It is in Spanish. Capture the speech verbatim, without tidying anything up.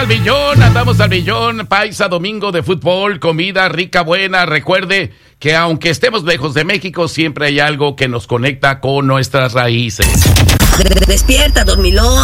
Al millón, andamos al millón, paisa, domingo de fútbol, comida rica, buena. Recuerde que aunque estemos lejos de México, siempre hay algo que nos conecta con nuestras raíces. Despierta, dormilón.